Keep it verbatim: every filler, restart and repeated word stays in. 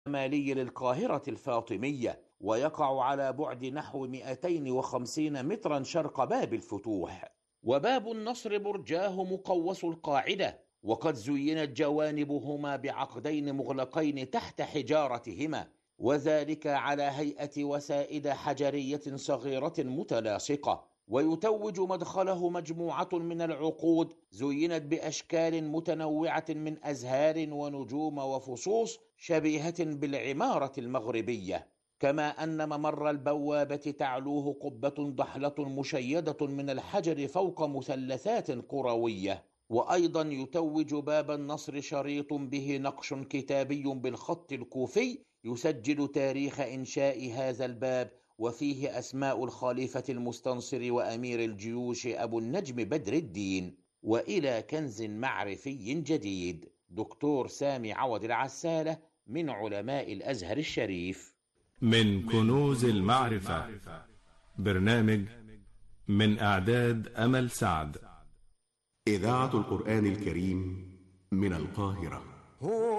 الشمالي للقاهرة الفاطمية، ويقع على بعد نحو مئتين وخمسين مترا شرق باب الفتوح. وباب النصر برجاه مقوس القاعدة، وقد زينت جوانبهما بعقدين مغلقين تحت حجارتهما، وذلك على هيئة وسائد حجرية صغيرة متلاصقة. ويتوج مدخله مجموعة من العقود زينت بأشكال متنوعة من أزهار ونجوم وفصوص شبيهة بالعمارة المغربية، كما أن ممر البوابة تعلوه قبة ضحلة مشيدة من الحجر فوق مثلثات قروية. وأيضا يتوج باب النصر شريط به نقش كتابي بالخط الكوفي يسجل تاريخ إنشاء هذا الباب، وفيه أسماء الخليفة المستنصر وأمير الجيوش أبو النجم بدر الدين. وإلى كنز معرفي جديد، دكتور سامي عوض العسالة من علماء الأزهر الشريف. من كنوز المعرفة، برنامج من إعداد أمل سعد. إذاعة القرآن الكريم من القاهرة.